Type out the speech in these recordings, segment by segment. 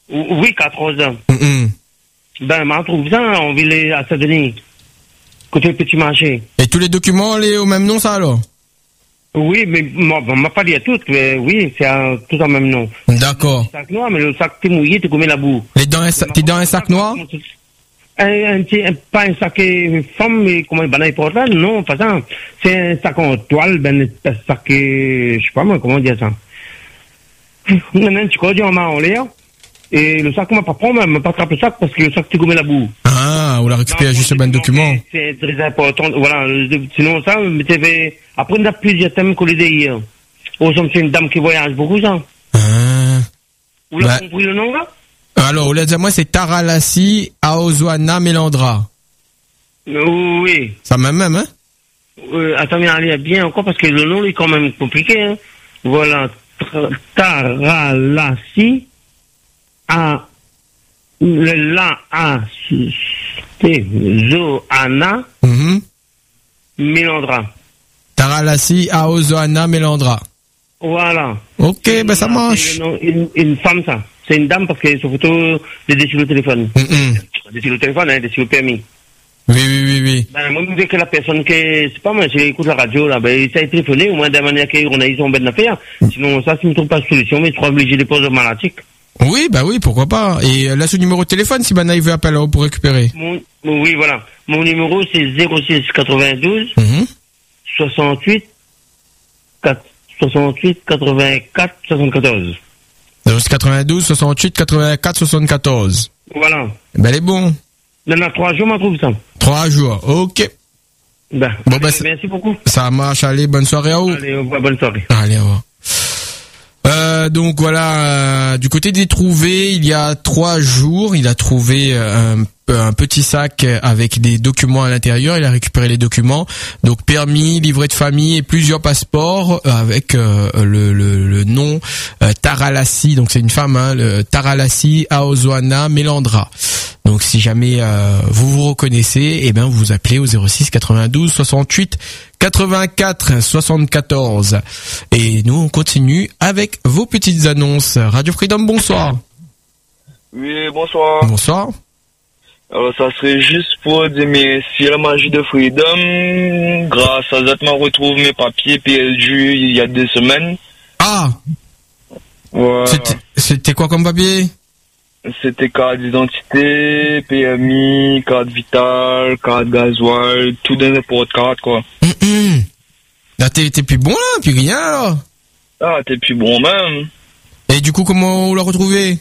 Oui, 14 ans. Mm-hmm. On trouve ça en ville à Saint-Denis. Côté Petit Marché. Et tous les documents, les au même nom, ça, alors? Oui, mais moi, on m'a pas dit à toutes, mais oui, c'est tout en même nom. D'accord. Le sac noir, mais le sac, t'es mouillé, t'es comme la boue. T'es dans un sac noir? Pas un sac femme, mais comment il porte là? Non, pas ça. C'est un sac en toile, un sac, je sais pas moi, comment dire ça. Maintenant, tu connais, on m'a en l'air. Et le sac, on m'a pas prendre, on m'a pas attrapé le sac parce que le sac, t'es comme la boue. Ah, on l'a récupéré juste le bon document. C'est très important. Voilà, sinon ça, après, on a plusieurs thèmes qu'on les dit hier. Oh, c'est une dame qui voyage beaucoup, ça. Vous l'avez compris le nom, là? Alors, moi, c'est Taralassi Aozoana Melandra. Oui. Ça même, hein? Attendez, allez bien encore parce que le nom est quand même compliqué, hein. Voilà. Taralassi A. La A. Zoana. Melandra. Taralassi Aozoana Melandra. Voilà. Ok, ben ça marche. Une femme, ça. C'est une dame parce que sur photo, des déchets le téléphone. Déchets le téléphone, hein, déchets le permis. Oui. Moi, je me dis que la personne qui, c'est pas moi, j'écoute la radio, là, ça a téléphoné, au moins de la manière qu'on a eu son bête d'affaires. Sinon, ça, si je ne trouve pas de solution, mais je serai obligé de poser maladie. Oui, pourquoi pas. Et là, ce numéro de téléphone, si il veut appeler pour récupérer. Oui, voilà. Mon numéro, c'est 06 92 68 84 74. 92 68 84 74. Voilà. Ben, elle est bon. Dans 3 jours, on trouve ça. 3 jours, ok. Merci beaucoup. Ça marche, allez, bonne soirée à vous. Allez, au revoir, bonne soirée. Allez, au revoir. Donc voilà, du côté des trouvés, il y a 3 jours, il a trouvé un petit sac avec des documents à l'intérieur. Il a récupéré les documents, donc permis, livret de famille et plusieurs passeports avec le nom Taralassi. Donc c'est une femme, hein, le Taralassi Aozoana Melandra. Donc si jamais vous reconnaissez, eh ben vous appelez au 06 92 68 84 74. Et nous on continue avec vos petites annonces. Radio Freedom, bonsoir. Oui, bonsoir. Bonsoir. Alors ça serait juste pour dire merci à la magie de Freedom. Grâce à ça, je retrouve mes papiers PLG il y a 2 semaines. Ah. Ouais. C'était quoi comme papier? C'était carte d'identité, PMI, carte vitale, carte gasoil, tout dans n'importe carte, quoi. Là, t'es plus bon, là, puis rien, là. Ah, t'es plus bon, même. Et du coup, comment on l'a retrouvé?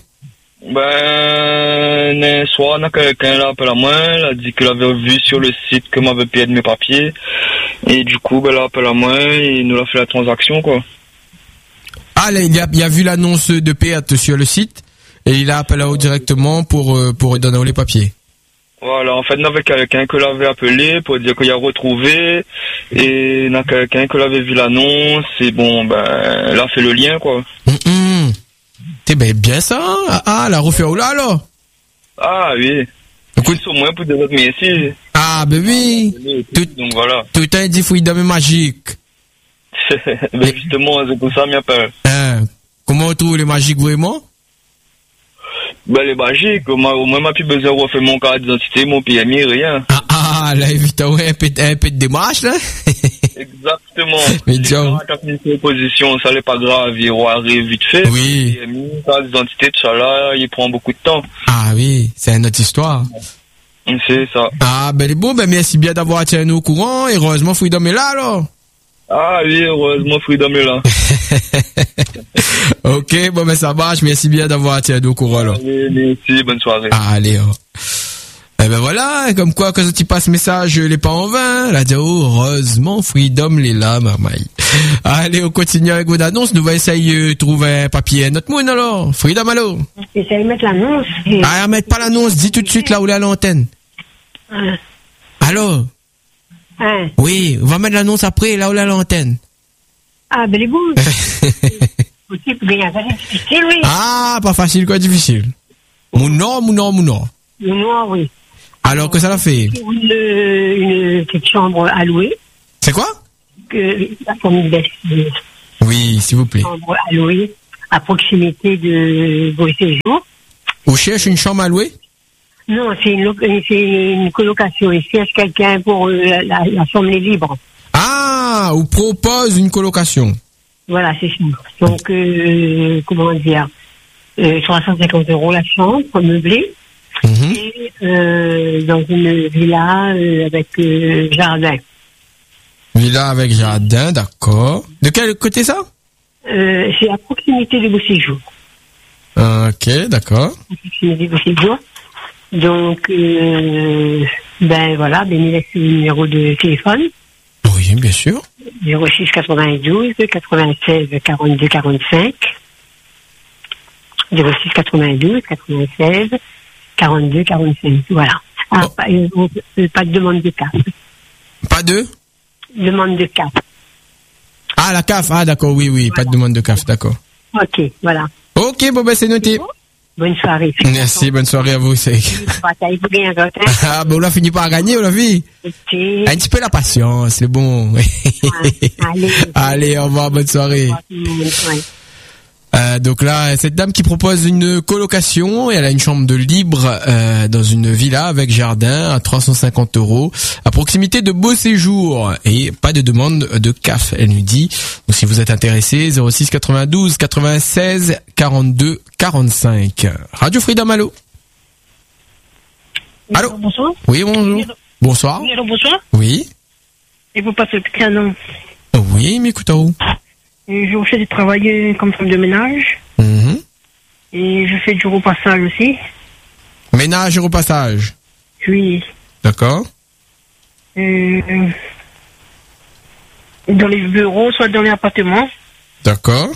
Un soir, on a quelqu'un là appelé à moi, il a dit qu'il avait vu sur le site que m'avait payé de mes papiers. Et du coup, il a appelé à moi et il nous a fait la transaction, quoi. Ah, là, il a vu l'annonce de perte sur le site et il a appelé à vous directement pour donner les papiers. Voilà, en fait, il y avait quelqu'un que l'avait appelé pour dire qu'il a retrouvé et il y a quelqu'un que l'avait vu l'annonce et bon, il a fait le lien, quoi. T'es bien ça, hein? Ah, la refait où là, alors? Ah, oui. Écoute, au moins pour des autres merci. Ah, oui. Donc voilà. Tout un dit Freedom est magique. Justement, c'est pour ça que m'appelle. Comment on trouve les magiques vraiment? Les magiques, au moins m'a plus besoin de refaire mon carte d'identité, mon PMI, rien. Ah, là, évidemment, un peu de démarche, là. Exactement. Mais John. Position, ça n'est pas grave, il arrive vite fait. Oui. PMI, carte d'identité, tout ça là, il prend beaucoup de temps. Ah oui, c'est une autre histoire. C'est ça. Ah, bon, merci bien d'avoir tenu nous au courant, et heureusement, Freedom est là, alors. Ah oui, heureusement, Freedom est là. Ok, ça marche, merci bien d'avoir tenu nous au courant, alors. Allez, merci, bonne soirée. Allez, Eh voilà, comme quoi, quand tu passes message, les pas en vain. Là, heureusement, Freedom est là, marmaille. Allez, on continue avec vos annonces. Nous va essayer de trouver un papier à notre monde, alors. Freedom, allô? Essaye de mettre l'annonce. Ah, mettre pas l'annonce, dis tout de suite là où est l'antenne. Allô? Oui, on va mettre l'annonce après, là où est l'antenne. Ah, les boules. Difficile, oui. Ah, pas facile, quoi, difficile. Mon nom. Mon nom, oui. Alors, que ça l'a fait? Une petite chambre à louer. C'est quoi? Oui, s'il vous plaît. Chambre à louer à proximité de vos séjours. Vous cherchez une chambre à louer? Non, c'est une colocation. Il cherche quelqu'un pour la chambre est libre. Ah, vous propose une colocation. Voilà, c'est ça. Donc, comment dire, 350 € la chambre meublée. Mhm. Et dans une villa avec jardin. Villa avec jardin, d'accord. De quel côté ça? C'est à proximité de Beau Séjour. Ok, d'accord. À proximité de Beau Séjour. Donc, ben voilà, ben il laisse le numéro de téléphone. Oui, bien sûr. 06 92 96 42 45. 06 92 96 42 45. Voilà. Ah, Oh. pas de demande de carte. Pas de? Demande de carte. Ah, la CAF. Ah, d'accord, oui, oui, pas de demande de CAF, d'accord. Ok, voilà. Ok, bon, ben, c'est noté. Bonne soirée. Merci, bonne soirée à vous, c'est. Bataille pour gagner un gâteau. Ah, ben, on a fini par gagner, on l'a vu. Ok. Un petit peu la patience, c'est bon. Allez. Allez, au revoir, bonne soirée. Ouais. Donc là, cette dame qui propose une colocation, et elle a une chambre de libre dans une villa avec jardin à 350 € à proximité de Beau Séjour et pas de demande de CAF. Elle nous dit, donc si vous êtes intéressé, 06 92 96 42 45. Radio Freedom, allô? Allô? Bonsoir. Oui, bonjour. Bonsoir. Oui, alors bonsoir. Oui. Et vous passez le petit canon. Oui, m'écoutez-vous? Et je fais du travail comme femme de ménage. Mhm. Et je fais du repassage aussi. Ménage et repassage. Puis, D'accord. dans les bureaux, soit dans les appartements. D'accord.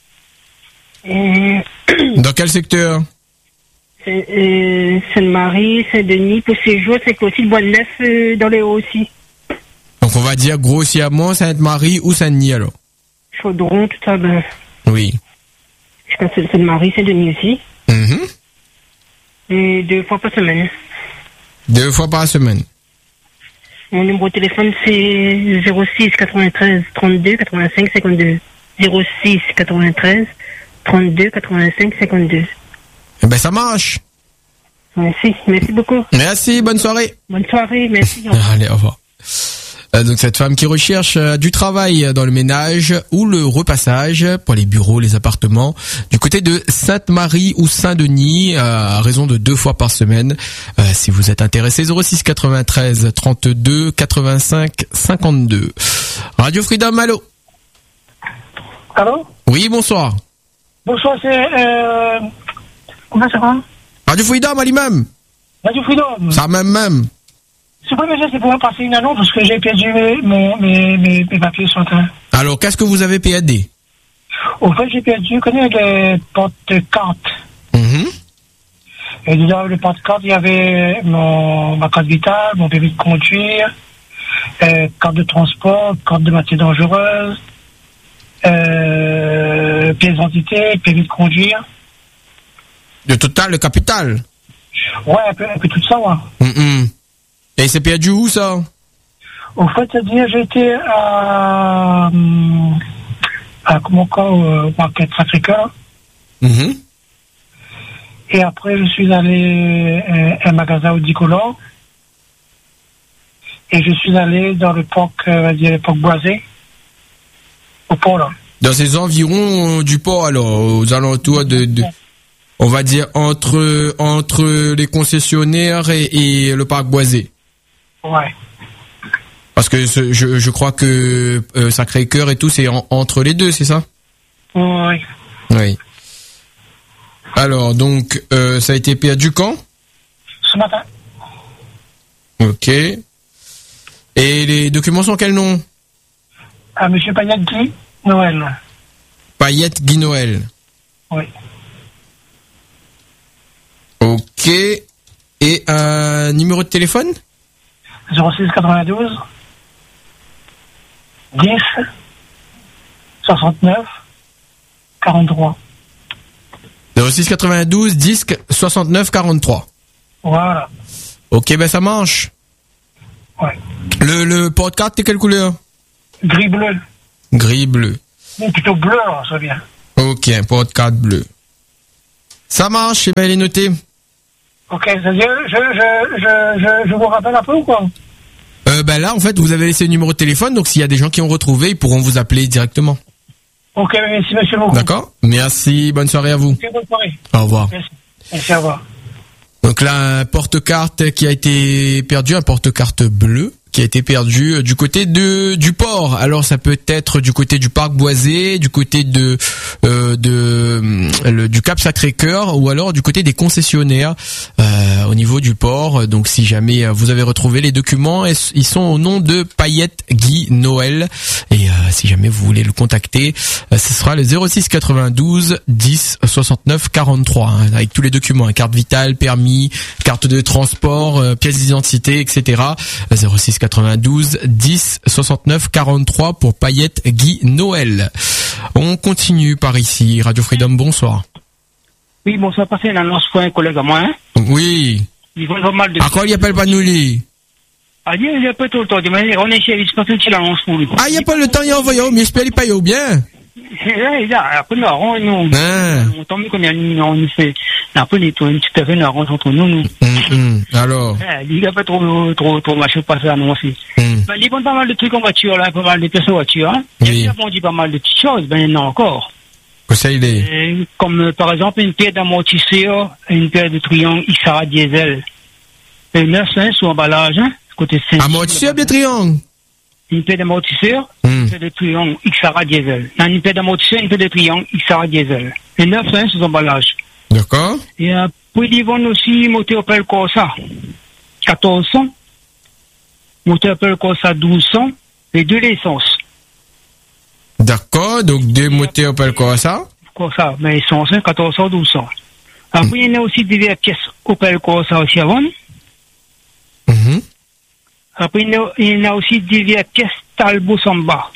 Et Dans quel secteur? Sainte-Marie, Saint-Denis, pour séjour, c'est aussi le Bois-de-Neuf dans les hauts aussi. Donc on va dire grossièrement Sainte-Marie ou Saint-Denis alors. Chaudron, tout ça, ben, Oui. je pense que c'est Sainte-Marie, Saint-Denis aussi. Mhm. Et 2 fois par semaine. 2 fois par semaine. Mon numéro de téléphone, c'est 06 93 32 85 52. 06 93 32 85 52. Eh ben ça marche. Merci beaucoup. Merci, bonne soirée. Bonne soirée, merci. Allez, au revoir. Donc cette femme qui recherche du travail dans le ménage ou le repassage pour les bureaux, les appartements du côté de Sainte-Marie ou Saint-Denis à raison de 2 fois par semaine. Si vous êtes intéressé, 06 93 32 85 52. Radio Freedom, allô? Allô? Oui, bonsoir. Bonsoir, c'est... Comment ça va? Radio Freedom, à l'imam. Radio Freedom. Ça même. C'est pas déjà, c'est pour passer une annonce parce que j'ai perdu mes papiers ce matin. Alors, qu'est-ce que vous avez perdu? Au fait, j'ai perdu, connais les porte-cartes. Mhm. Et dedans le porte-cartes, il y avait ma carte vitale, mon permis de conduire, carte de transport, carte de matière dangereuse, pièce d'identité, permis de conduire. Le total, le capital. Ouais, un peu tout ça, ouais. Mhm. Et c'est perdu où ça? Au fait, c'est-à-dire, j'étais à comment encore, au Market Africa. Mhm. Et après, je suis allé à un magasin Audicolore. Et je suis allé dans le parc, on va dire, le parc Boisé. Au port, là. Dans ces environs du port, alors, aux alentours de on va dire entre les concessionnaires et le parc Boisé. Ouais. Parce que je crois que Sacré-Cœur et tout, c'est entre les deux, c'est ça? Oui. Oui. Alors, donc, ça a été perdu quand? Ce matin. Ok. Et les documents sont quel nom? À M. Payette Noël. Payette Guy Noël. Oui. Ok. Et un numéro de téléphone? 06 92 10 69 43. 06 92 10 69 43. Voilà. Ok, ben ça marche. Ouais. Le porte-carte, t'es quelle couleur? Gris bleu. Gris bleu. Ou plutôt bleu, ça vient. Ok, un porte-carte bleu. Ça marche, et ben il est noté. Ok, c'est-à-dire, je vous rappelle un peu ou quoi? Ben là, en fait, vous avez laissé le numéro de téléphone, donc s'il y a des gens qui ont retrouvé, ils pourront vous appeler directement. Ok, merci, monsieur beaucoup. D'accord? Merci, bonne soirée à vous. Ok, bonne soirée. Au revoir. Merci, au revoir. Donc là, un porte-carte qui a été perdu, un porte-carte bleu qui a été perdu du côté du port. Alors ça peut être du côté du parc Boisé, du côté du Cap Sacré-Cœur ou alors du côté des concessionnaires au niveau du port. Donc si jamais vous avez retrouvé les documents, ils sont au nom de Payette Guy Noël et si jamais vous voulez le contacter, ce sera le 06 92 10 69 43 avec tous les documents, carte vitale, permis, carte de transport, pièce d'identité, etc. 06 92 10 69 43 pour Payette Guy Noël. On continue par ici. Radio Freedom, bonsoir. Oui, bonsoir. Passez une annonce pour un collègue à moi. Hein? Oui. Ils vont mal de... À quoi il appelle pas nous lui? Ah, il appelle tout le temps. On est chez lui, c'est pas une annonce pour lui. Ah, il n'y a pas le temps, il a envoyé, mais j'espère qu'il paye bien. Après, on tombe qu'on on fait. Après, il tout à fait une arrange entre nous. Alors. Il n'y a pas trop machin pour passer à annoncer. Il vend pas mal de trucs en voiture, là, pas mal de pièces en voiture, hein. Il a vendu pas mal de petites choses, ben, il y en a encore. Que ça, il est? Comme, par exemple, une paire d'amortisseurs, une paire de triangles XR diesel. 9 cents sous emballage, hein. Côté 5. Amortisseur, bien triangle? Une paire d'amortisseurs, une paire de triangles XR diesel. Non, une paire d'amortisseurs, une paire de triangles XR diesel. Et 9 cents sous emballage. D'accord. Et puis, ils vendent aussi moteur Opel Corsa. 1400. Moteur Opel Corsa 1200. Et 2 l'essence. D'accord, donc 2 moteurs Opel Corsa. Corsa, mais essence, 1400, 1200. Après, il y en a aussi des pièces Opel Corsa aussi à vendre. Après, il y en a aussi des vieilles pièces Talbot Samba.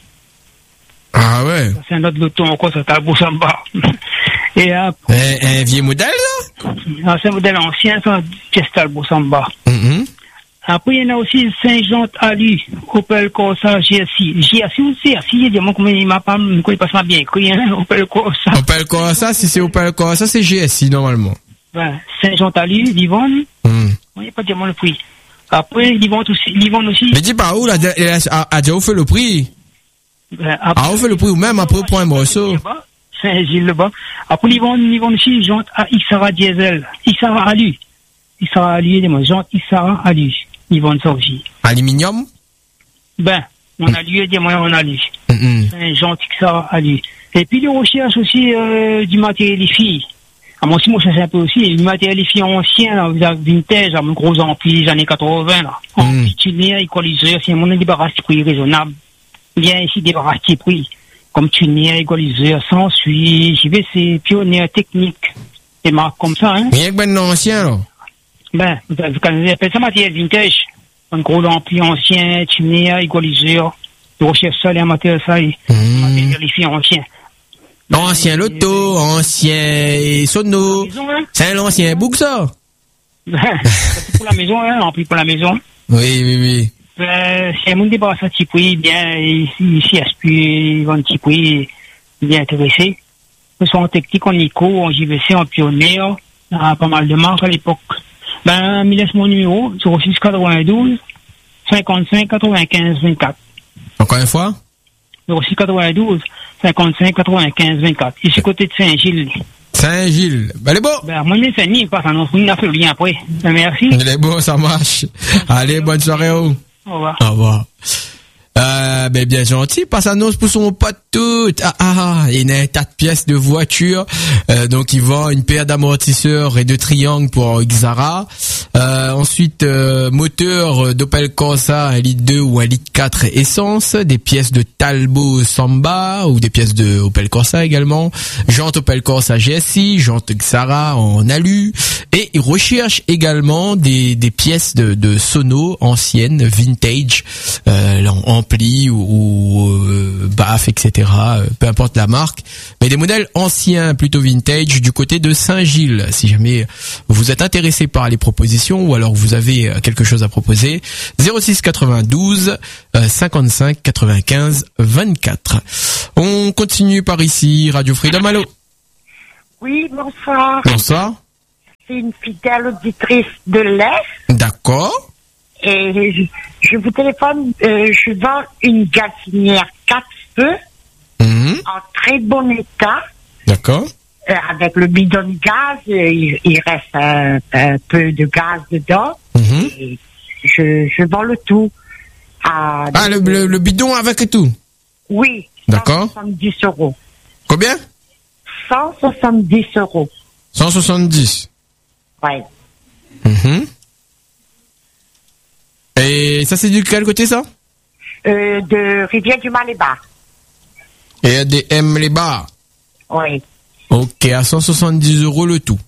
Ah ouais. C'est un autre loto encore, ça, Talbot Samba. Et après, un vieux modèle, là? C'est un modèle ancien, c'est une pièce Talbot Samba. Après, il y en a aussi Saint-Jean Ali, Opel Corsa GSI. GSI ou CSI, il y a des mots comme il m'a pas, il passe pas bien écrit, hein, Opel Corsa. Opel Corsa, si c'est Opel Corsa, c'est GSI, normalement. Ben, Saint-Jean Ali, Livonne. Il n'y a pas de diamant le prix. Après, ils vendent aussi. Mais dis pas où, là, a déjà fait le prix? On fait le prix ou même après pour un morceau. Saint-Gilles là-bas. Après, ils vendent aussi jantes à XR diesel. XR alu. XR alu, des jantes XR alu. Ils vendent ça aussi. Aluminium? Ben, on a lu, des moyens, on a lu. Jantes XR alu. Et puis, ils recherchent aussi, du matériel des filles. Moi aussi, moi, ça c'est un peu aussi, du matériel ancien, là, vintage, un gros ampli, les années 80, là. Ampli tuner, équaliseur, c'est mon débarrasse de prix raisonnable. Bien ici, débarrasse de prix. Comme tuner, équaliseur, sans suivi, JVC, pionnier technique. Des marques comme ça, hein. Rien que ben ancien, là. Ben, vous appelez ça matériel vintage. Un gros ampli ancien, tuner, équaliseur. Je recherche ça, les matériels, ça, matériel ancien. Ancien loto, ancien sono. C'est un ancien bouc, ça. C'est pour la maison, hein, ampli pour la maison. Oui. C'est un monde débarrasse à petit prix, bien, ici, à ce prix, ils vendent petit prix, bien intéressé. Ce soit en technique, en ICO, en JVC, en pionnier, pas mal de marques à l'époque. Ben, il laisse mon numéro, 06 92 55 95 24. Encore une fois? 06 92 55 95 24. Ici, côté de Saint-Gilles. Saint-Gilles. Ben, les beaux. Ben, moi, mais Saint-Gilles, pas ça, non, on a fait le lien après. Ben, merci. Les beaux, ça marche. Allez, bonne soirée, Au revoir. Au revoir. Ben bien gentil, passe annonce pour son pote tout. Il y a un tas de pièces de voiture. Donc il vend une paire d'amortisseurs et de triangles pour Xara. Ensuite moteur d'Opel Corsa 1 litre 2 ou 1 litre 4 essence, des pièces de Talbot Samba ou des pièces de Opel Corsa également, jantes Opel Corsa GSI, jantes Xara en alu, et il recherche également des pièces de sono anciennes, vintage, ampli ou BAF, etc. Peu importe la marque, mais des modèles anciens, plutôt vintage, du côté de Saint-Gilles. Si jamais vous êtes intéressé par les propositions ou alors vous avez quelque chose à proposer, 06 92 55 95 24. On continue par ici, Radio Freedom, allô? Oui, bonsoir. Bonsoir. c'est une fidèle auditrice de l'Est. D'accord. Et je vous téléphone, je vends une gazinière 4 feux en très bon état. D'accord. Avec le bidon de gaz, il reste un peu de gaz dedans. Et je vends le tout. Le bidon avec et tout? Oui. D'accord. 170 €. Combien? 170 €. 170. Ouais. Et ça, c'est du quel côté, ça? De Rivière-du-Mal-et-Bas. Et des M les bars. Oui. Ok, à 170 € le tout.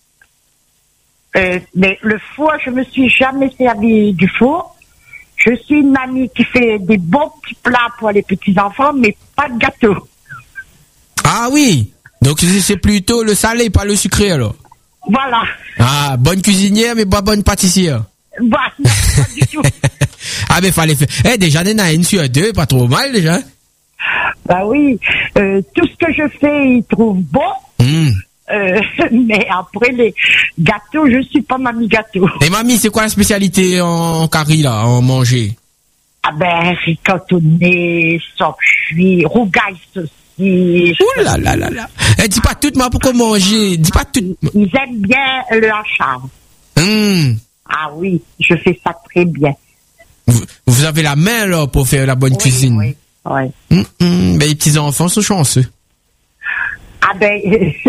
Mais le four, je me suis jamais servi du four. Je suis une mamie qui fait des bons petits plats pour les petits-enfants, mais pas de gâteau. Ah oui. Donc c'est plutôt le salé, pas le sucré alors. Voilà. Ah, bonne cuisinière, mais pas bonne pâtissière. Bah, non, pas du tout. Ah, mais fallait faire. Déjà, on a une sur deux, pas trop mal déjà. Bah oui. Tout ce que je fais, ils trouvent bon. Mais après, les gâteaux, je suis pas mamie gâteau. Et mamie, c'est quoi la spécialité en curry, là, en manger? Ah ben, ricotonné, sope cuit, rougaille saucisse. Ouh là là là là. Eh, dis pas tout, moi, pourquoi manger? Dis pas tout. Ils aiment bien le hachard. Ah oui, je fais ça très bien. Vous avez la main, là, pour faire la bonne cuisine. Oui, oui. Ben, les petits-enfants sont chanceux. Ah ben...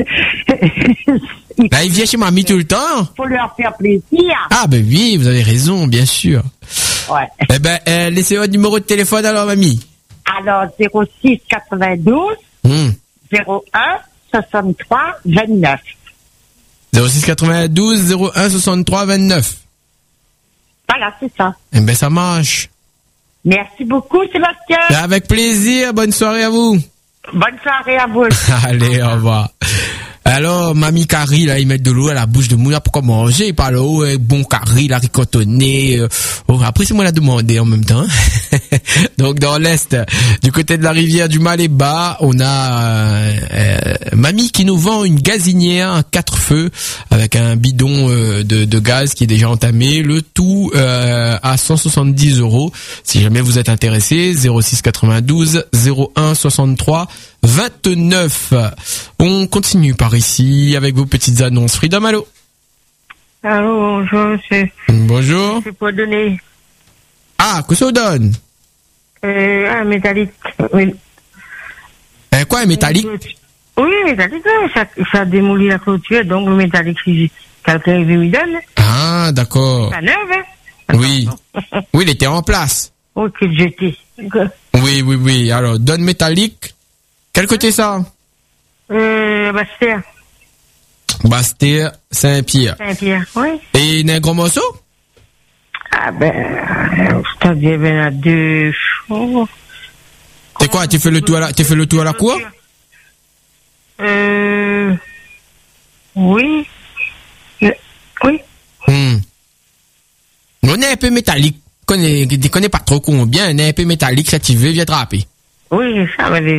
Là, ils viennent chez mamie tout le temps. Faut leur faire plaisir. Ah ben oui, vous avez raison, bien sûr. Ouais. Eh ben, laissez votre numéro de téléphone alors, mamie. Alors, 06 92 01 63 29. 06 92 01 63 29. Voilà, c'est ça. Eh ben, ça marche. Merci beaucoup, Sébastien. Avec plaisir, bonne soirée à vous. Bonne soirée à vous. Allez, au revoir. Alors, mamie Carrie, là, ils mettent de l'eau à la bouche de Mouna pour manger. Ils parlent, bon Carrie, la ricotonné. Après, c'est moi la demander en même temps. Donc, dans l'Est, du côté de la rivière du Mal-et-Bas, on a mamie qui nous vend une gazinière, un 4 feux, avec un bidon de gaz qui est déjà entamé. Le tout à 170 €. Si jamais vous êtes intéressé, 06 92 01 63 29. On continue par ici avec vos petites annonces. Freedom, allô? Allô, bonjour, monsieur. Bonjour. C'est pour donner. Ah, que ça vous donne? Un métallique. Oui. Quoi, un métallique? Oui, métallique, ça démolit la clôture, donc le métallique, si quelqu'un veut me donne. Ah, d'accord. C'est neuf, hein? Oui. Oui, il était en place. Ok, jeté. Oui. Alors, donne métallique. Quel côté ça? Bastère. Bastère, Saint-Pierre. Saint-Pierre, oui. Et il y a un gros morceau? Ah c'est-à-dire, ben, à 2 jours. C'est quoi, tu fais le tout à la cour? Oui. Oui. On est un peu métallique. Tu connais pas trop combien, on est un peu métallique, ça tu veux, viens te rapper. Oui, ça va,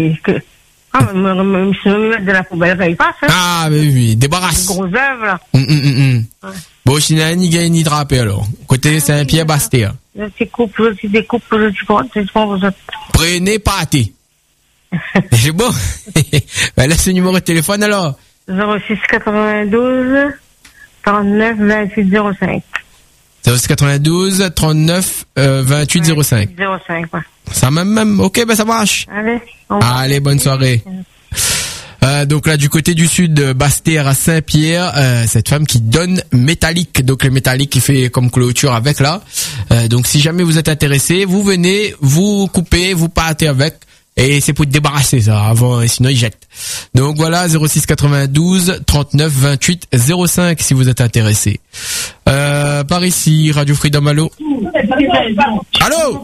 me de la poubelle, ça y passe, hein. Ah, oui, débarrasse. Gros œuvre, là. Ouais. Bon, je n'ai ni gagné ni drapé, alors. Côté Saint-Pierre, Bastère. Je découpe, je prends. Prenez pâté. C'est bon? Ben, laisse le numéro de téléphone, alors. 06 92 39 28 05. 06 92 39 28 05. 05, ouais. Ça même. Ok, ben ça marche. Allez, bonne soirée. Donc là, du côté du sud, Bastère à Saint-Pierre, cette femme qui donne métallique. Donc le métallique qui fait comme clôture avec là. Donc si jamais vous êtes intéressé, vous venez, vous coupez, vous partez avec. Et c'est pour te débarrasser ça avant, sinon ils jettent. Donc voilà, 06 92 39 28 05 si vous êtes intéressé. Par ici, Radio Freedom, allô? Allô?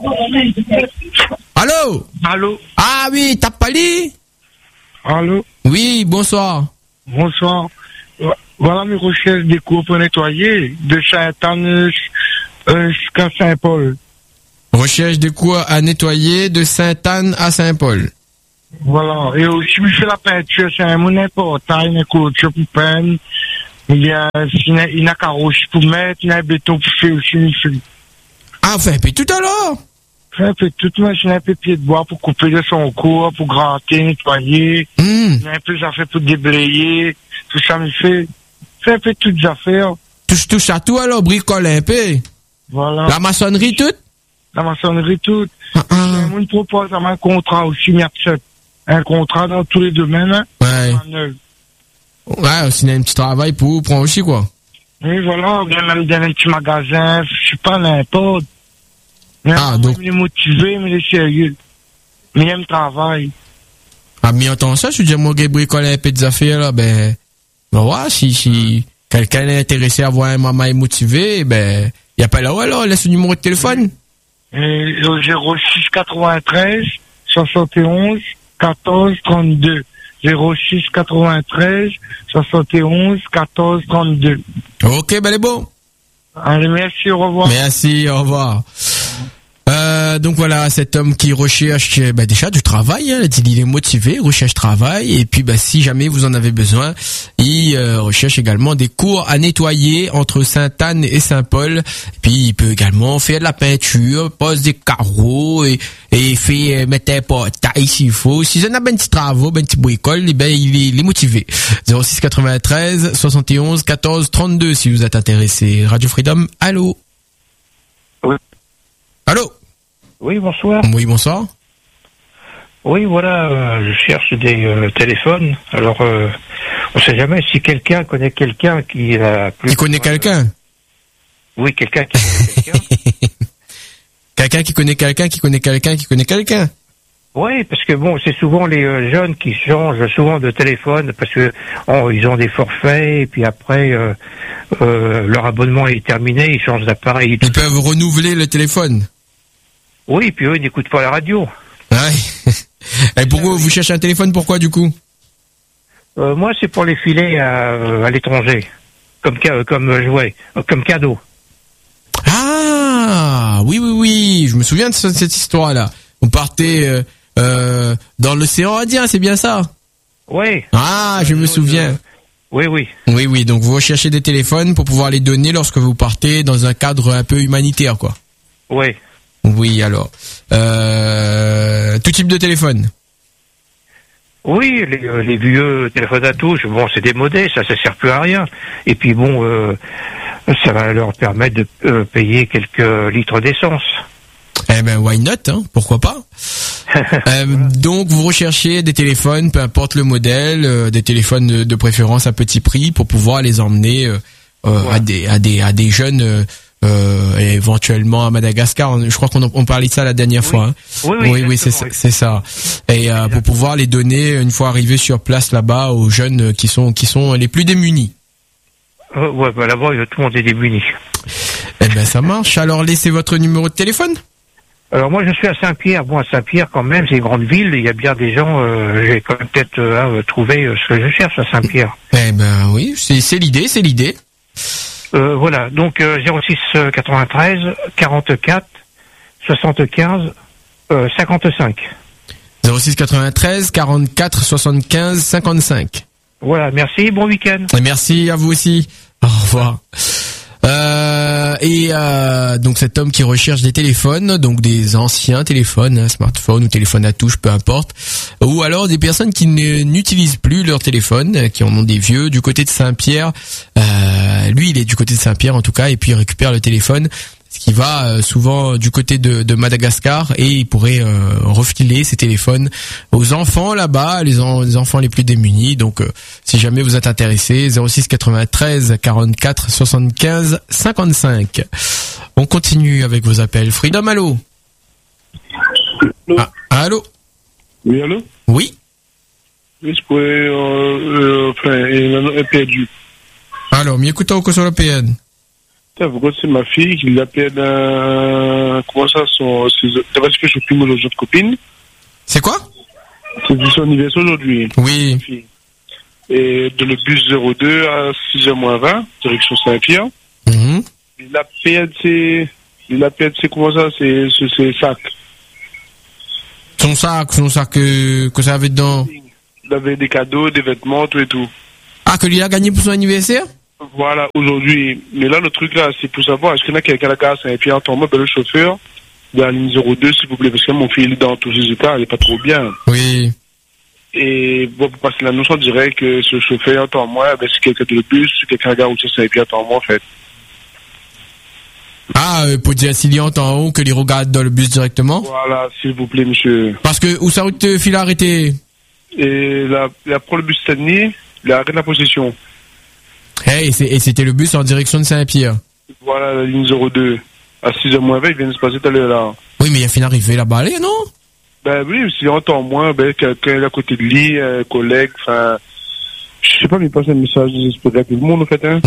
Allô? Allô? Ah oui, t'as pas dit? Allô? Oui, bonsoir. Bonsoir. Voilà mes recherches des cours pour nettoyer de Sainte-Anne jusqu'à Saint-Paul. Recherche des cours à nettoyer de Sainte-Anne à Saint-Paul. Voilà. Et aussi, je fais la peinture, c'est mon important, une clôture pour peine. Il y a une caroche pour mettre, il y a un béton pour faire le chimifli. Ah, enfin, puis tout à l'heure. Un peu toute machine, un peu pied de bois pour couper le son court, pour gratter, nettoyer. Un peu d'affaires pour déblayer. Tout ça me fait un peu toutes les affaires. Touche à tout alors, bricole un peu. Voilà. La maçonnerie toute? La maçonnerie toute. On me propose un contrat aussi, un contrat dans tous les domaines. Hein. Ouais. Ouais, aussi un petit travail pour prendre aussi, quoi. Oui, voilà, bien même dans un petit magasin, je sais pas, n'importe. Ah, donc. Il est motivé, mais il est sérieux. Mais il aime le travail. Ah, mais entends ça, je veux dire, moi, qui bricole un peu des affaires, là, ben, ouais, si quelqu'un est intéressé à voir un maman motivé, ben, y a pas là, alors, laisse le numéro de téléphone. 06 93 71 14 32. 06 93 71 14 32. Ok, ben, elle est bon. Allez, merci, au revoir. Merci, au revoir. Donc voilà, cet homme qui recherche déjà du travail, hein, il est motivé, recherche travail, et puis si jamais vous en avez besoin, il recherche également des cours à nettoyer entre Sainte-Anne et Saint-Paul, et puis il peut également faire de la peinture, pose des carreaux, et fait mettre un portail s'il faut. Si vous avez un petit travaux, un petit bricole, il est motivé. 06 93 71 14 32 si vous êtes intéressé. Radio Freedom, allô? Oui. Allô? Oui, bonsoir. Oui, bonsoir. Oui, voilà, je cherche des téléphones. Alors, on sait jamais si quelqu'un connaît quelqu'un qui a plus... Qui connaît quelqu'un? Oui, quelqu'un qui connaît quelqu'un. Quelqu'un qui connaît quelqu'un qui connaît quelqu'un qui connaît quelqu'un. Oui, parce que bon, c'est souvent les jeunes qui changent souvent de téléphone parce que ils ont des forfaits et puis après leur abonnement est terminé, ils changent d'appareil. Ils peuvent renouveler le téléphone. Oui, puis eux, ils n'écoutent pas la radio. Ouais. Et pourquoi vous cherchez un téléphone? Pourquoi du coup? Moi, c'est pour les filer à l'étranger, comme jouet, comme cadeau. Ah, oui, je me souviens de cette histoire-là. Vous partez dans l'océan Indien, c'est bien ça? Oui. Ah, je me souviens. Oui. Oui, donc vous recherchez des téléphones pour pouvoir les donner lorsque vous partez dans un cadre un peu humanitaire, quoi. Oui. Oui, alors. Tout type de téléphone? Oui, les vieux téléphones à touche, bon, c'est démodé, ça sert plus à rien. Et puis bon, ça va leur permettre de payer quelques litres d'essence. Eh ben, why not, hein? Pourquoi pas? Donc, vous recherchez des téléphones, peu importe le modèle, des téléphones de préférence à petit prix pour pouvoir les emmener à des jeunes, et éventuellement à Madagascar. Je crois qu'on parlait de ça la dernière fois. Hein. Oui, c'est ça. Et pour pouvoir les donner une fois arrivés sur place là-bas aux jeunes qui sont les plus démunis. Ouais, là-bas, tout le monde est démuni. Eh ben, ça marche. Alors, laissez votre numéro de téléphone. Alors moi je suis à Saint-Pierre. Bon, à Saint-Pierre quand même, c'est une grande ville, il y a bien des gens, j'ai quand même peut-être trouvé ce que je cherche à Saint-Pierre. Eh ben oui, c'est l'idée. Voilà, donc 06 93 44 75 55. 06 93 44 75 55. Voilà, merci, bon week-end. Et merci à vous aussi. Au revoir. Donc cet homme qui recherche des téléphones, donc des anciens téléphones, smartphones ou téléphones à touche, peu importe, ou alors des personnes qui n'utilisent plus leur téléphone, qui en ont des vieux, du côté de Saint-Pierre. Lui, il est du côté de Saint-Pierre en tout cas, et puis il récupère le téléphone, ce qui va souvent du côté de Madagascar, et il pourrait refiler ses téléphones aux enfants là-bas, les enfants les plus démunis. Donc si jamais vous êtes intéressé, 06 93 44 75 55. On continue avec vos appels. Freedom, allô? Allô? Oui, allô? Oui? Oui, je pourrais, il est perdu. Alors, mi écoutez au sur le PN. Pourquoi c'est ma fille qui l'appelle, comment ça, c'est parce que je filme les autres copines. C'est quoi? C'est son anniversaire aujourd'hui. Oui. Et de le bus 02 à 6h-20, direction Saint-Pierre. Il appelle, c'est comment ça, c'est sac. Son sac que ça avait dedans. Il avait des cadeaux, des vêtements, tout et tout. Ah, que lui a gagné pour son anniversaire? Voilà, aujourd'hui. Mais là, le truc là, c'est pour savoir, est-ce qu'il y en a quelqu'un à la gare Saint-Pierre en temps, le chauffeur, de la ligne 02, s'il vous plaît, parce que mon fils, dans tous ses états, il est pas trop bien. Oui. Et bon, pour passer l'annonce, on dirait que ce chauffeur en temps moins, ben, c'est quelqu'un de le bus, c'est quelqu'un à la gare où Saint-Pierre en temps moins, en fait. Ah, pour dire s'il y a en haut que les regarde dans le bus directement. Voilà, s'il vous plaît, monsieur. Parce que, où ça route fil arrêté? Et la pour le bus Saint-Denis, il arrête la possession. Hey, et c'était le bus en direction de Saint-Pierre. Voilà, la ligne 02. À 6h moins 20, il vient de se passer tout à l'heure là. Oui, mais il a fini d'arriver là-bas, allez, non? Ben oui, s'il entend moins, ben, quelqu'un à côté de lui, un collègue, enfin, je sais pas, mais il passe un message désespéré à tout le monde, en fait, hein.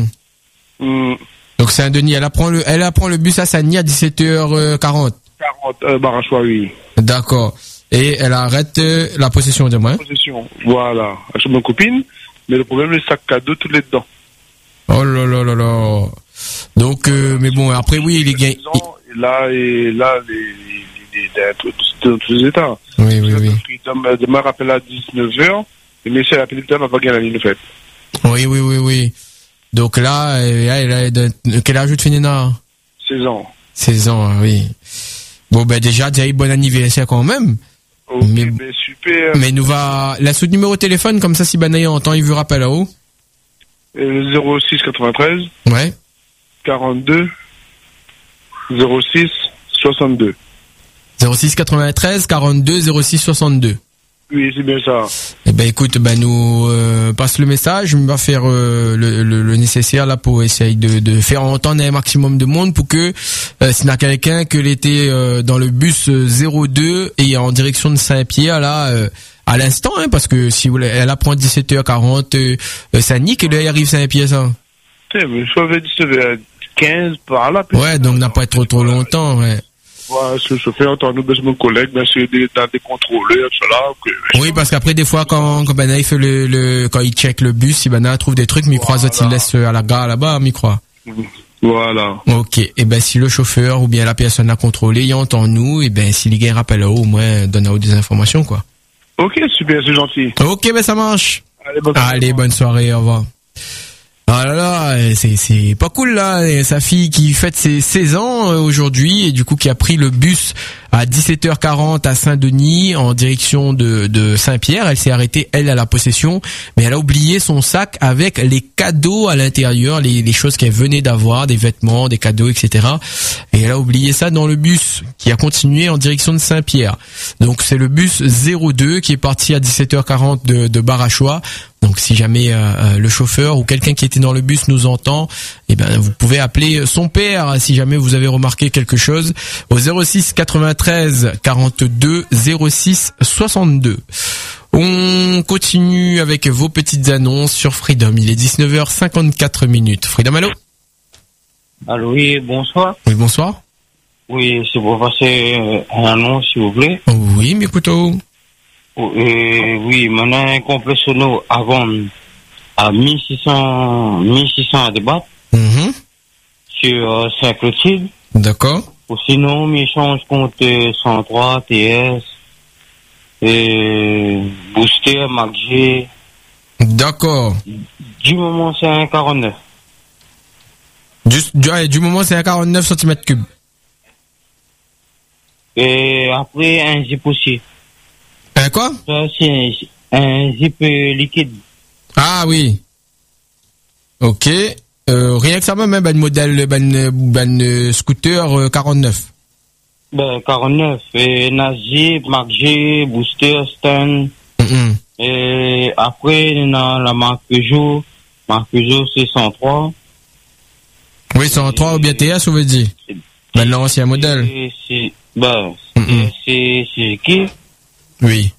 Donc Saint-Denis, elle apprend le bus à Saint-Denis à 17h40. Barachois, oui. D'accord. Et elle arrête la possession de moi. Possession, voilà. Avec ma copine, mais le problème, le sac cadeau, tout les dedans. Oh là là là là. Donc, mais bon, après, oui, les gars. Là, dans tous les états. Oui. Demain, rappelle à 19h, et mais si elle appelle le temps, elle va pas gagner la ligne, en fait. Oui. Donc là, elle a quel âge tu finis là? 16 ans. 16 ans, oui. Bon, ben déjà, bon anniversaire quand même. Ok, mais, ben super. Mais nous va, la sous numéro de téléphone, comme ça, si Banaï entend, il vous rappelle là-haut. 06 93. Ouais. 42. 06 62. 06 93 42 06 62. Oui, c'est bien ça. Eh ben écoute, nous passe le message, on va faire le nécessaire là pour essayer de faire entendre un maximum de monde pour que s'il y a quelqu'un que était dans le bus 02 et en direction de Saint-Pierre là à l'instant, hein, parce que si vous elle apprend 17h40 ça nique et là il arrive Saint-Pierre ça. Mais je savais 17h15 par là. Ouais, donc n'a pas être trop longtemps, ouais. Ouais, ce chauffeur, entend-nous, ben, c'est mon collègue, ben, c'est des contrôleurs, cela. Oui, parce qu'après, des fois, quand il fait quand il check le bus, si trouve des trucs, il croit, il laisse à la gare là-bas, il croit. Voilà. Ok. Et ben, si le chauffeur ou bien la personne à contrôler, il entend nous, et ben, si les gars rappellent au moins, donne à des informations, quoi. Ok, super, c'est gentil. Ok, ben, ça marche. Allez, bonne soirée, au revoir. Ah là là, c'est pas cool là, sa fille qui fête ses 16 ans aujourd'hui et du coup qui a pris le bus à 17h40 à Saint-Denis en direction de Saint-Pierre. Elle s'est arrêtée, elle, à la possession, mais elle a oublié son sac avec les cadeaux à l'intérieur, les choses qu'elle venait d'avoir, des vêtements, des cadeaux, etc. Et elle a oublié ça dans le bus qui a continué en direction de Saint-Pierre. Donc c'est le bus 02 qui est parti à 17h40 de Barachois. Donc si jamais le chauffeur ou quelqu'un qui était dans le bus nous entend, eh ben vous pouvez appeler son père si jamais vous avez remarqué quelque chose au 06 93 42 06 62. On continue avec vos petites annonces sur Freedom. Il est 19h54 minutes. Freedom, allô? Allô, oui, bonsoir. Oui, bonsoir. Oui, c'est pour passer une annonce, s'il vous plaît. Oui, mes couteaux. Oui, maintenant un complet sono à vendre à 1600 à débattre sur Saint-Clotilde. D'accord. Ou sinon, m'échange contre 103 TS et Booster, MacG. D'accord. Du moment, c'est un 49. Du moment, c'est un 49 cm3. Et après, un zip aussi. Un quoi? Ça, c'est un zip liquide. Ah oui. Ok. Rien que ça même, ben modèle, ben scooter 49. Ben 49. Et Nazip, MacG, Booster, Stun. Et après, on a la marque Peugeot. Marque Peugeot, c'est 103. Oui, 103 ou bien TS, on veut dire. Ben l'ancien modèle. C'est qui? Oui.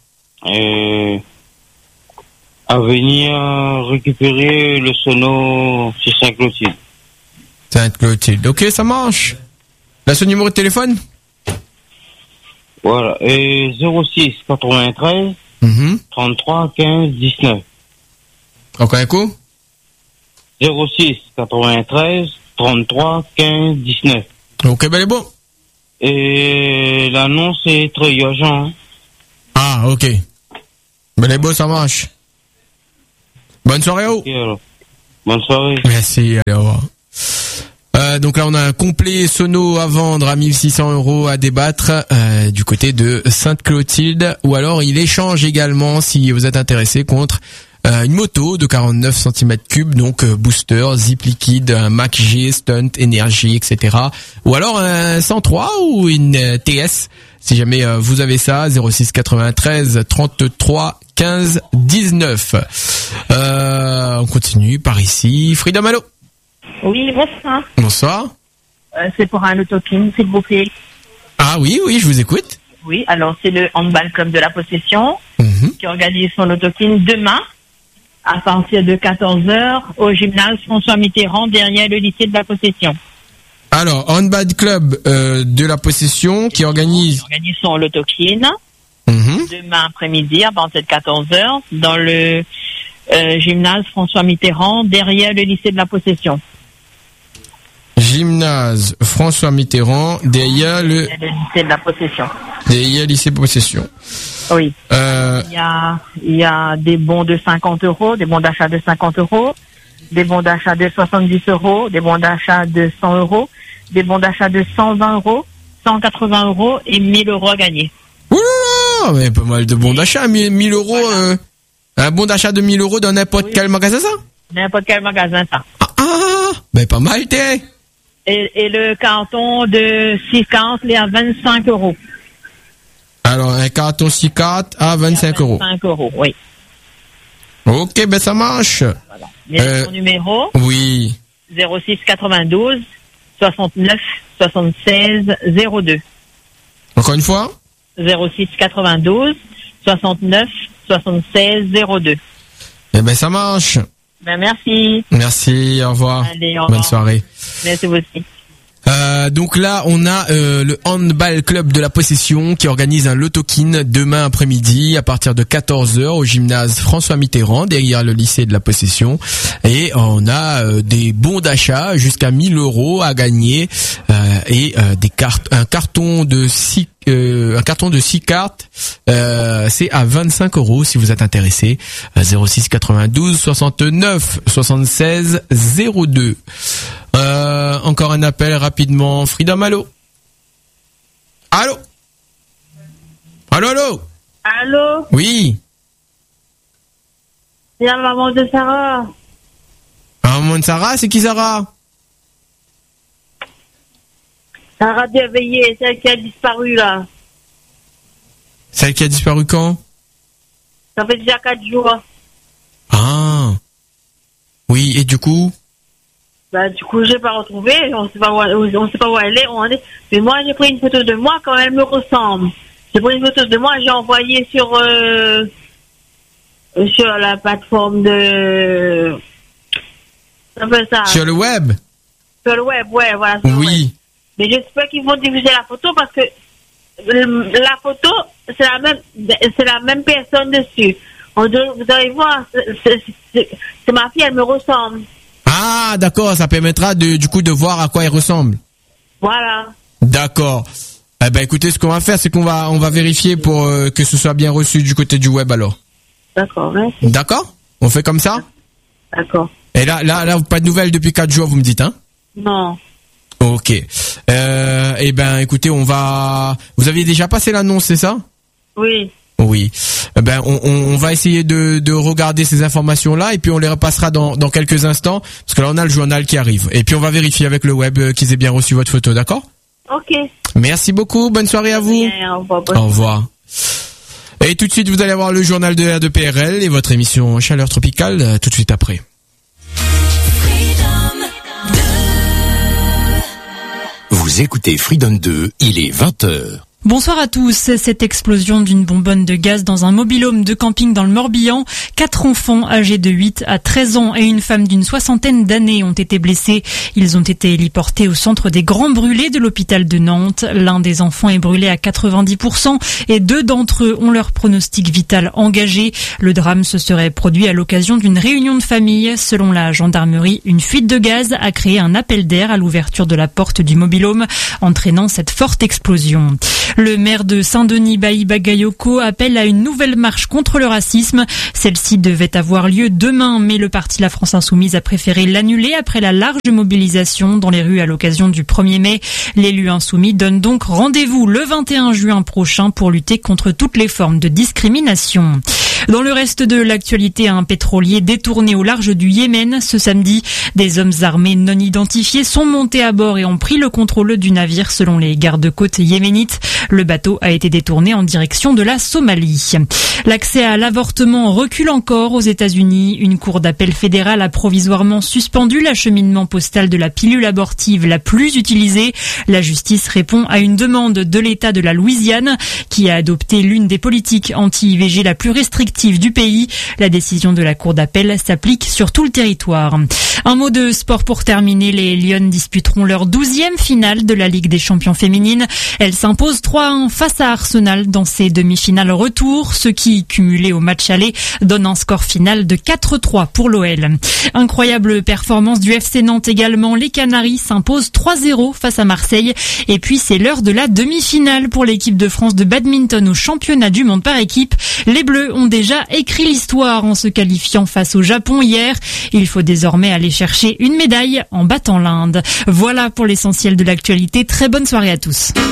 À venir récupérer le sono chez Saint-Clotilde. Saint-Clotilde. Ok, ça marche. Là, ce numéro de téléphone? Voilà. Et 06 93 33 15 19. Encore un coup? 06 93 33 15 19. Ok, ben, bon. Et l'annonce est très urgent. Ah, ok. Ben, les beaux, ça marche. Bonne soirée, oh. Bonne soirée. Merci, allez, au revoir. Donc là, on a un complet sono à vendre à 1600 € à débattre du côté de Sainte-Clotilde. Ou alors, il échange également, si vous êtes intéressé, contre une moto de 49 cm3, donc booster, zip liquide, un Mac G, stunt, énergie, etc. Ou alors un 103 ou une TS, si jamais vous avez ça, 06 93 33 15 19. On continue par ici. Freedom, allô? Oui, bonsoir. Bonsoir. C'est pour un autokin, s'il vous plaît. Ah oui, je vous écoute. Oui, alors c'est le handball club de la possession qui organise son autokin demain à partir de 14h au gymnase François Mitterrand derrière le lycée de la possession. Alors, handball club de la possession qui organise son autokin demain après-midi à partir de 14h dans le gymnase François Mitterrand derrière le lycée de la possession. Gymnase François Mitterrand derrière le lycée de la possession. Derrière le lycée de possession. Oui. Il y a des bons de 50 €, des bons d'achat de 50 €, des bons d'achat de 70 €, des bons d'achat de 100 €, des bons d'achat de 120 €, 180 € et 1000 € à gagner. Ouh, mais pas mal de bons d'achat, 1000 €. Un bon d'achat de 1000 € dans n'importe quel magasin, ça? N'importe quel magasin, ça. Ben pas mal, t'es. Et le carton de 6 cartes, il est à 25 €. Alors, un carton 6 cartes à 25 €. 25 €, oui. Ok, ben ça marche. Voilà. Mon numéro? Oui. 06 92 69 76 02. Encore une fois? 06 92 69 76 02. Eh ben ça marche. Ben merci. Merci, au revoir. Allez, au revoir. Bonne soirée. Merci vous aussi. Donc là, on a le handball club de la possession qui organise un lotokin demain après-midi à partir de 14h au gymnase François Mitterrand derrière le lycée de la possession, et on a des bons d'achat jusqu'à 1000 € à gagner et un carton de 6 cartes, c'est à 25 € si vous êtes intéressé. 06 92 69 76 02. Encore un appel rapidement. Freedom, allô? Allô? Allô? Allô? Oui. C'est la maman de Sarah. La maman de Sarah, c'est qui Sarah? Sarah Déveillé, celle qui a disparu là. Celle qui a disparu quand? Ça fait déjà 4 jours. Ah. Oui, et du coup? Bah, du coup, j'ai pas retrouvé, on sait pas où elle est, Mais moi, j'ai pris une photo de moi quand elle me ressemble. J'ai pris une photo de moi, j'ai envoyé sur la plateforme de... ça. Sur le web? Sur le web, ouais, voilà. Oui. Mais j'espère qu'ils vont diffuser la photo parce que la photo, c'est la même personne dessus. Vous allez voir, c'est ma fille, elle me ressemble. Ah, d'accord, ça permettra du coup de voir à quoi elle ressemble. Voilà. D'accord. Eh ben écoutez, ce qu'on va faire, c'est qu'on va vérifier pour que ce soit bien reçu du côté du web alors. D'accord, merci. D'accord? On fait comme ça? D'accord. Et là, pas de nouvelles depuis 4 jours, vous me dites, hein? Non. Ok. Eh ben écoutez, vous aviez déjà passé l'annonce, c'est ça? Oui. Oui. Ben on va essayer de regarder ces informations-là et puis on les repassera dans quelques instants parce que là on a le journal qui arrive et puis on va vérifier avec le web qu'ils aient bien reçu votre photo, d'accord? Ok. Merci beaucoup, bonne soirée à vous. Bien, au revoir. Au revoir. Et tout de suite vous allez avoir le journal de R2PRL et votre émission Chaleur Tropicale tout de suite après. Vous écoutez Freedom 2, il est 20h. Bonsoir à tous. Cette explosion d'une bonbonne de gaz dans un mobil-home de camping dans le Morbihan. 4 enfants âgés de 8 à 13 ans et une femme d'une 60aine d'années ont été blessés. Ils ont été héliportés au centre des grands brûlés de l'hôpital de Nantes. L'un des enfants est brûlé à 90% et 2 d'entre eux ont leur pronostic vital engagé. Le drame se serait produit à l'occasion d'une réunion de famille. Selon la gendarmerie, une fuite de gaz a créé un appel d'air à l'ouverture de la porte du mobil-home, entraînant cette forte explosion. Le maire de Saint-Denis, Bailly Bagayoko, appelle à une nouvelle marche contre le racisme. Celle-ci devait avoir lieu demain, mais le parti La France Insoumise a préféré l'annuler après la large mobilisation dans les rues à l'occasion du 1er mai. L'élu insoumis donne donc rendez-vous le 21 juin prochain pour lutter contre toutes les formes de discrimination. Dans le reste de l'actualité, un pétrolier détourné au large du Yémen ce samedi. Des hommes armés non identifiés sont montés à bord et ont pris le contrôle du navire selon les gardes-côtes yéménites. Le bateau a été détourné en direction de la Somalie. L'accès à l'avortement recule encore aux États-Unis. Une cour d'appel fédérale a provisoirement suspendu l'acheminement postal de la pilule abortive la plus utilisée. La justice répond à une demande de l'État de la Louisiane qui a adopté l'une des politiques anti-IVG la plus restrictive du pays. La décision de la cour d'appel s'applique sur tout le territoire. Un mot de sport pour terminer. Les Lions disputeront leur 12e finale de la Ligue des champions féminines. Elles s'imposent 3-1 face à Arsenal dans ces demi-finales retour, ce qui, cumulé au match aller, donne un score final de 4-3 pour l'OL. Incroyable performance du FC Nantes également. Les Canaries s'imposent 3-0 face à Marseille. Et puis c'est l'heure de la demi-finale pour l'équipe de France de badminton au championnat du monde par équipe. Les Bleus ont déjà écrit l'histoire en se qualifiant face au Japon hier. Il faut désormais aller chercher une médaille en battant l'Inde. Voilà pour l'essentiel de l'actualité. Très bonne soirée à tous.